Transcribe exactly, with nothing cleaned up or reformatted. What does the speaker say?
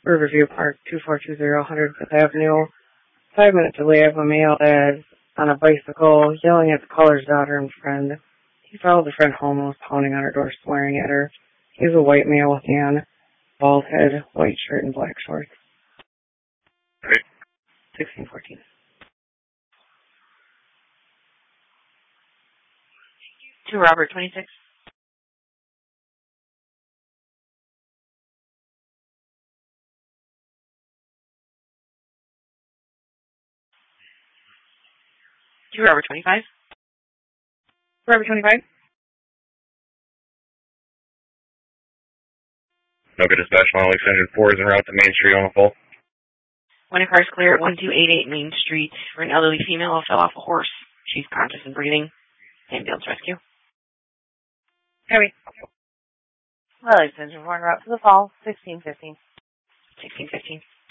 Riverview Park, two four two zero, one hundred fifth Avenue. Five minute delay of a male that is on a bicycle, yelling at the caller's daughter and friend. He followed the friend home and was pounding on her door, swearing at her. He was a white male with tan, bald head, white shirt, and black shorts. Right. sixteen fourteen. To Robert, twenty-six. To Robert, twenty-five. Robert, twenty-five. No good dispatch. Long extension four is en route to Main Street on the full. When a car is clear at one two eight eight Main Street for an elderly female who fell off a horse. She's conscious and breathing. Ambulance rescue. Heavy. Well, extension four en route to the fall, sixteen fifteen. sixteen fifteen.